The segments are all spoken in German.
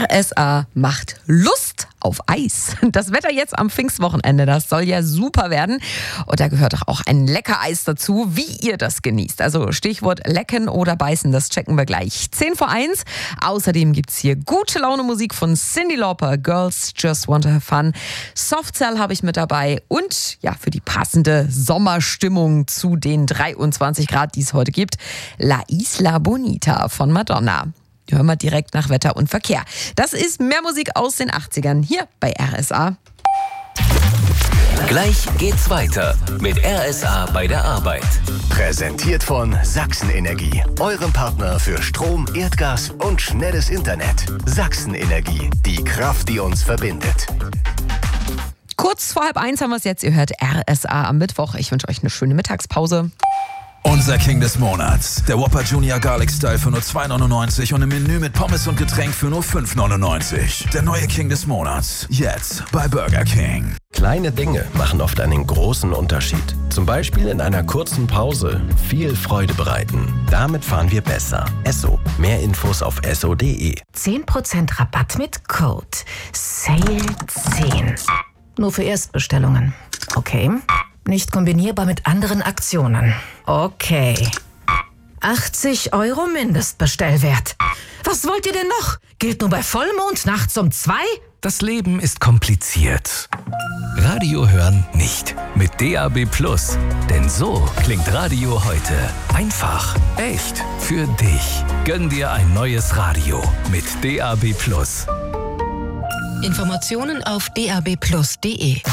RSA macht Lust auf Eis. Das Wetter jetzt am Pfingstwochenende, das soll ja super werden. Und da gehört doch auch ein Leckereis dazu, wie ihr das genießt. Also Stichwort lecken oder beißen, das checken wir gleich. 10:10. Außerdem gibt's hier gute Laune Musik von Cyndi Lauper, Girls Just Want to Have Fun. Soft Cell habe ich mit dabei und ja, für die passende Sommerstimmung zu den 23 Grad, die es heute gibt, La Isla Bonita von Madonna. Hören wir direkt nach Wetter und Verkehr. Das ist mehr Musik aus den 80ern hier bei RSA. Gleich geht's weiter mit RSA bei der Arbeit. Präsentiert von Sachsen-Energie, eurem Partner für Strom, Erdgas und schnelles Internet. Sachsen-Energie, die Kraft, die uns verbindet. Kurz vor 12:30 haben wir es jetzt. Ihr hört RSA am Mittwoch. Ich wünsche euch eine schöne Mittagspause. Unser King des Monats. Der Whopper Junior Garlic Style für nur $2,99 und im Menü mit Pommes und Getränk für nur $5,99. Der neue King des Monats. Jetzt bei Burger King. Kleine Dinge machen oft einen großen Unterschied. Zum Beispiel in einer kurzen Pause viel Freude bereiten. Damit fahren wir besser. Esso. Mehr Infos auf esso.de. 10% Rabatt mit Code SALE10. Nur für Erstbestellungen. Okay. Nicht kombinierbar mit anderen Aktionen. Okay. 80 € Mindestbestellwert. Was wollt ihr denn noch? Gilt nur bei Vollmond nachts um 2? Das Leben ist kompliziert. Radio hören nicht. Mit DAB+. Denn so klingt Radio heute. Einfach, echt, für dich. Gönn dir ein neues Radio mit DAB+. Informationen auf dabplus.de.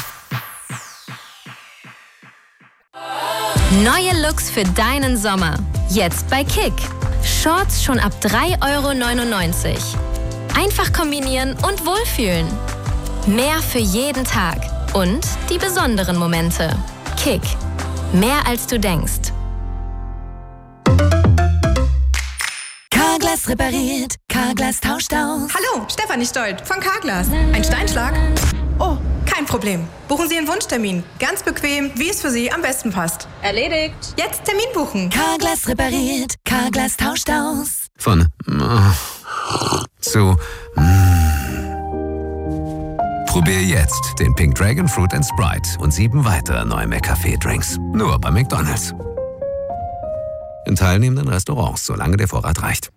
Neue Looks für deinen Sommer. Jetzt bei Kick. Shorts schon ab 3,99 €. Einfach kombinieren und wohlfühlen. Mehr für jeden Tag. Und die besonderen Momente. Kick. Mehr als du denkst. Carglass repariert. Carglass tauscht aus. Hallo, Stefanie Stolt von Carglass. Ein Steinschlag? Oh, kein Problem. Buchen Sie Ihren Wunschtermin. Ganz bequem, wie es für Sie am besten passt. Erledigt. Jetzt Termin buchen. Carglass repariert. Carglass tauscht aus. Von zu Probier jetzt den Pink Dragon Fruit & Sprite und 7 weitere neue McCafé-Drinks. Nur bei McDonald's. In teilnehmenden Restaurants, solange der Vorrat reicht.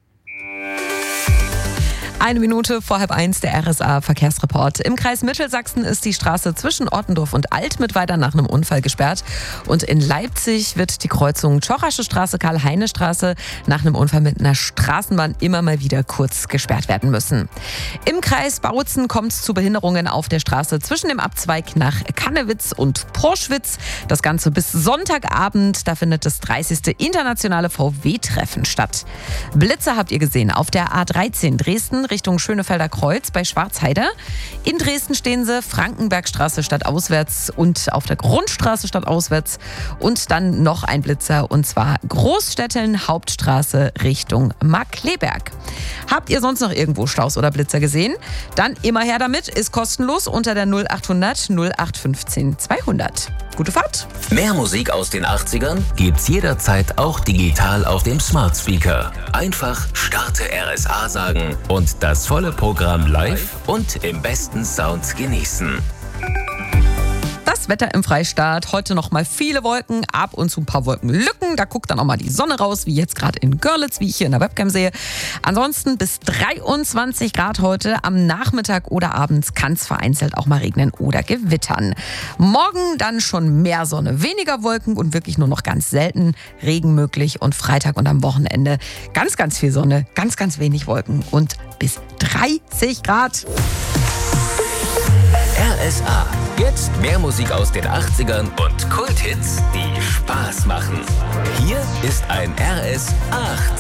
1 Minute vor 12:30 der RSA-Verkehrsreport. Im Kreis Mittelsachsen ist die Straße zwischen Ottendorf und Altmittweida nach einem Unfall gesperrt. Und in Leipzig wird die Kreuzung Tschochasche Straße, Karl-Heine-Straße nach einem Unfall mit einer Straßenbahn immer mal wieder kurz gesperrt werden müssen. Im Kreis Bautzen kommt es zu Behinderungen auf der Straße zwischen dem Abzweig nach Kannewitz und Porschwitz. Das Ganze bis Sonntagabend. Da findet das 30. internationale VW-Treffen statt. Blitzer habt ihr gesehen auf der A13 Dresden Richtung Schönefelder Kreuz bei Schwarzheide. In Dresden stehen sie, Frankenbergstraße stadtauswärts und auf der Grundstraße stadtauswärts. Und dann noch ein Blitzer, und zwar Großstädteln Hauptstraße Richtung Markkleeberg. Habt ihr sonst noch irgendwo Staus oder Blitzer gesehen? Dann immer her damit, ist kostenlos unter der 0800 0815 200. Gute Fahrt! Mehr Musik aus den 80ern gibt's jederzeit auch digital auf dem Smart Speaker. Einfach Starte RSA sagen und das volle Programm live und im besten Sound genießen. Das Wetter im Freistaat. Heute noch mal viele Wolken, ab und zu ein paar Wolkenlücken. Da guckt dann auch mal die Sonne raus, wie jetzt gerade in Görlitz, wie ich hier in der Webcam sehe. Ansonsten bis 23 Grad heute. Am Nachmittag oder abends kann es vereinzelt auch mal regnen oder gewittern. Morgen dann schon mehr Sonne, weniger Wolken und wirklich nur noch ganz selten Regen möglich. Und Freitag und am Wochenende ganz, ganz viel Sonne, ganz, ganz wenig Wolken und bis 30 Grad. RSA. Jetzt mehr Musik aus den 80ern und Kulthits, die Spaß machen. Hier ist ein RS 8.